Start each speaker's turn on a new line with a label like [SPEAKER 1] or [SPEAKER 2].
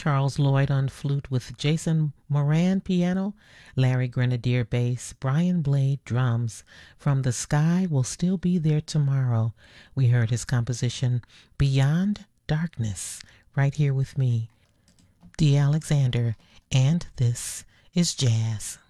[SPEAKER 1] Charles Lloyd on flute with Jason Moran piano, Larry Grenadier bass, Brian Blade drums. From The Sky Will Still Be There Tomorrow, we heard his composition Beyond Darkness, right here with me, Dee Alexander, and this is Jazz.